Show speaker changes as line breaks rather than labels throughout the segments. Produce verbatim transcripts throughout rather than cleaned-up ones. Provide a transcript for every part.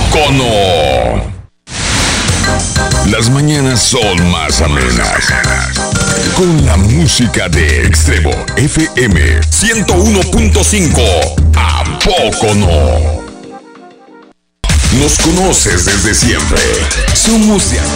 poco no? Las mañanas son más amenas. Con la música de Extremo F M ciento uno punto cinco. ¿A poco no? Nos conoces desde siempre. Somos de aquí.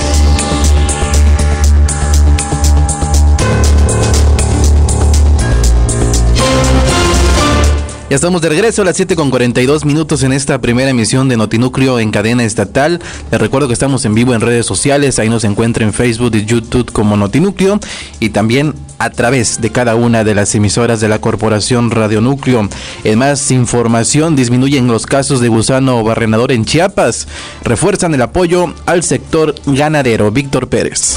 Ya estamos de regreso a las siete con cuarenta y dos minutos en esta primera emisión de Notinúcleo en cadena estatal. Les recuerdo que estamos en vivo en redes sociales, ahí nos encuentra en Facebook y YouTube como Notinúcleo y también a través de cada una de las emisoras de la Corporación Radio Núcleo. En más información, disminuyen los casos de gusano barrenador en Chiapas, refuerzan el apoyo al sector ganadero. Víctor Pérez.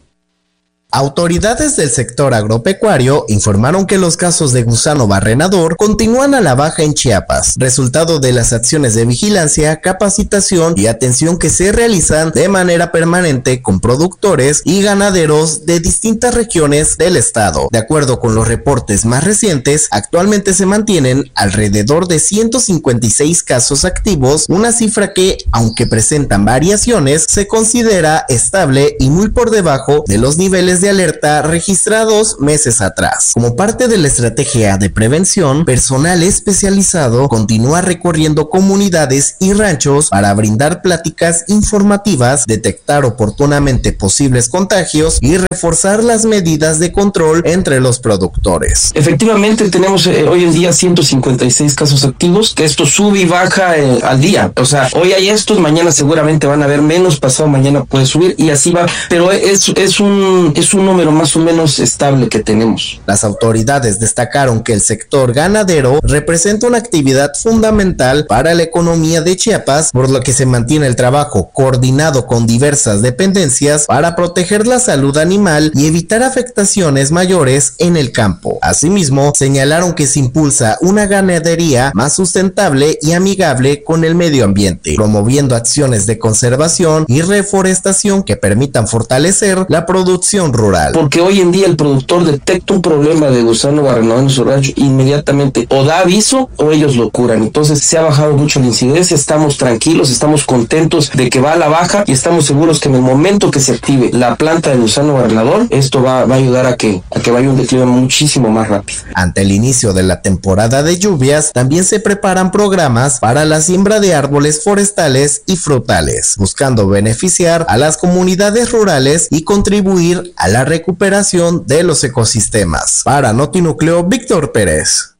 Autoridades del sector agropecuario informaron que los casos de gusano barrenador continúan a la baja en Chiapas, resultado de las acciones de vigilancia, capacitación y atención que se realizan de manera permanente con productores y ganaderos de distintas regiones del estado. De acuerdo con los reportes más recientes, actualmente se mantienen alrededor de ciento cincuenta y seis casos activos, una cifra que, aunque presentan variaciones, se considera estable y muy por debajo de los niveles de alerta registrados meses atrás. Como parte de la estrategia de prevención, personal especializado continúa recorriendo comunidades y ranchos para brindar pláticas informativas, detectar oportunamente posibles contagios y reforzar las medidas de control entre los productores.
Efectivamente, tenemos eh, hoy en día ciento cincuenta y seis casos activos, que esto sube y baja eh, al día. O sea, hoy hay estos, mañana seguramente van a haber menos, pasado mañana puede subir y así va, pero es, es un es un número más o menos estable que tenemos.
Las autoridades destacaron que el sector ganadero representa una actividad fundamental para la economía de Chiapas, por lo que se mantiene el trabajo coordinado con diversas dependencias para proteger la salud animal y evitar afectaciones mayores en el campo. Asimismo, señalaron que se impulsa una ganadería más sustentable y amigable con el medio ambiente, promoviendo acciones de conservación y reforestación que permitan fortalecer la producción rural.
Porque hoy en día el productor detecta un problema de gusano barrenador en su rancho, inmediatamente o da aviso o ellos lo curan. Entonces se ha bajado mucho la incidencia, estamos tranquilos, estamos contentos de que va a la baja y estamos seguros que en el momento que se active la planta de gusano barrenador, esto va, va a ayudar a que, a que vaya un declive muchísimo más rápido.
Ante el inicio de la temporada de lluvias, también se preparan programas para la siembra de árboles forestales y frutales, buscando beneficiar a las comunidades rurales y contribuir a la recuperación de los ecosistemas. Para Notinúcleo, Víctor Pérez.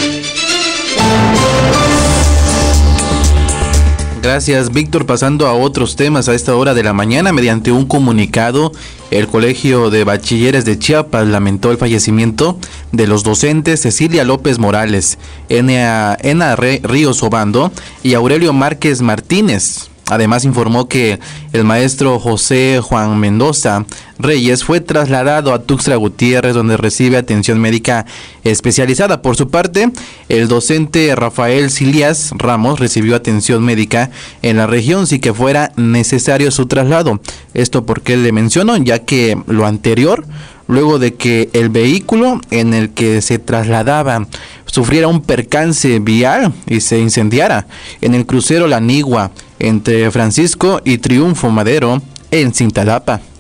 Gracias, Víctor. Pasando a otros temas a esta hora de la mañana, mediante un comunicado, el Colegio de Bachilleres de Chiapas lamentó el fallecimiento de los docentes Cecilia López Morales, Ena, Ena Ríos Obando y Aurelio Márquez Martínez. Además informó que el maestro José Juan Mendoza Reyes fue trasladado a Tuxtla Gutiérrez, donde recibe atención médica especializada. Por su parte, el docente Rafael Cilias Ramos recibió atención médica en la región sin que fuera necesario su traslado. Esto porque le mencionó, ya que lo anterior, luego de que el vehículo en el que se trasladaba sufriera un percance vial y se incendiara en el crucero La Nigua entre Francisco y Triunfo Madero en Cintalapa.